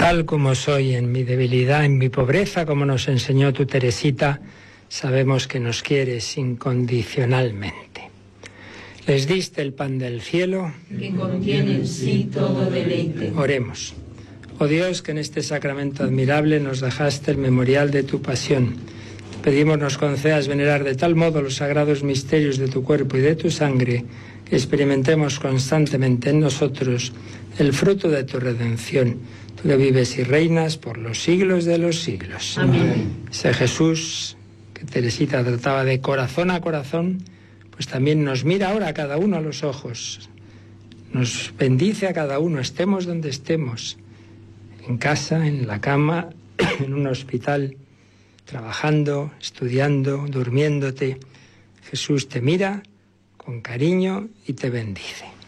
Tal como soy, en mi debilidad, en mi pobreza, como nos enseñó tu Teresita, sabemos que nos quieres incondicionalmente. Les diste el pan del cielo, que contiene en sí todo deleite. Oremos. Oh Dios, que en este sacramento admirable nos dejaste el memorial de tu pasión. Te pedimos nos concedas venerar de tal modo los sagrados misterios de tu cuerpo y de tu sangre, que experimentemos constantemente en nosotros el fruto de tu redención. Tú que vives y reinas por los siglos de los siglos. Amén. Ese Jesús que Teresita trataba de corazón a corazón, pues también nos mira ahora a cada uno a los ojos. Nos bendice a cada uno, estemos donde estemos. En casa, en la cama, en un hospital, trabajando, estudiando, durmiéndote. Jesús te mira con cariño y te bendice.